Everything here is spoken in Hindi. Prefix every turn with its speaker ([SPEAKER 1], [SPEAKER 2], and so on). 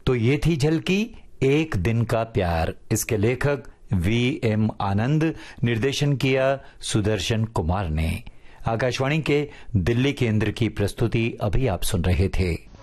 [SPEAKER 1] तो ये थी झलकी एक दिन का प्यार। इसके लेखक V.M. आनंद, निर्देशन किया सुदर्शन कुमार ने। आकाशवाणी के दिल्ली केंद्र की प्रस्तुति अभी आप सुन रहे थे।